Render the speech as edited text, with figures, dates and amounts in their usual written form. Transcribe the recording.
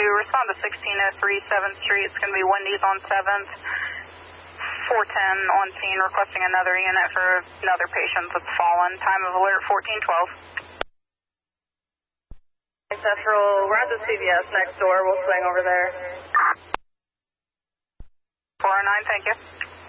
respond to 1603 7th Street. It's going to be Wendy's on 7th. 410 on scene, requesting another unit for another patient that's fallen. Time of alert 1412. Central, we're at the CVS next door. We'll swing over there. 409, thank you.